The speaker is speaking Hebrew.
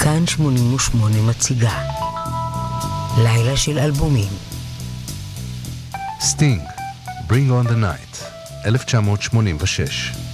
כאן 88 מציגה לילה של אלבומים. סטינג, Bring on the Night, 1986.